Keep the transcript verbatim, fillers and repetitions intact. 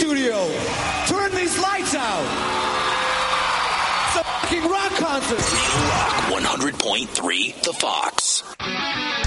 studio. Turn these lights out. It's a fucking rock concert. Real Rock one hundred point three, The Fox.